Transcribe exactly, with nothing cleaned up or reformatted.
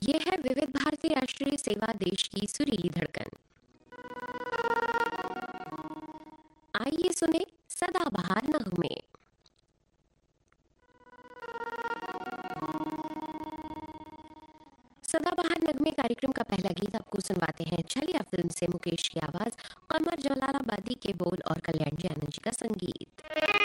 ये है विविध भारती राष्ट्रीय सेवा, देश की सुरीली धड़कन। आइए सुने सदाबहार नगमे। सदाबहार नगमे कार्यक्रम का पहला गीत आपको सुनवाते हैं छलिया फिल्म से मुकेश की आवाज, कमर जलालाबादी के बोल और कल्याण जी आनंद जी का संगीत।